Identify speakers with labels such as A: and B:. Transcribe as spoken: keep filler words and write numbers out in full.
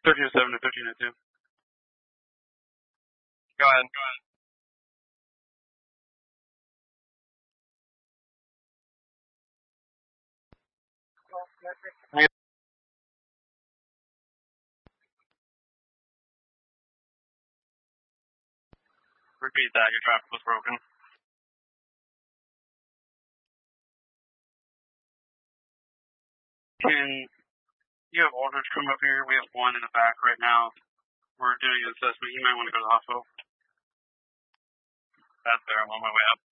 A: thirteen oh seven to fifteen oh two.
B: Go ahead. Go ahead. Repeat that. Your traffic was broken.
A: Can you have orders come up here? We have one in the back right now. We're doing an assessment. You might want to go to the hospital.
B: That's there. I'm on my way up.